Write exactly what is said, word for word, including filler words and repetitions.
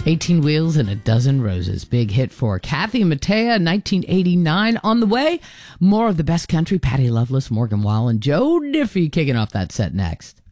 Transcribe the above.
eighteen Wheels and a Dozen Roses. Big hit for Kathy Mattea, nineteen eighty-nine. On the way, more of the best country. Patty Loveless, Morgan Wallen, Joe Diffie kicking off that set next.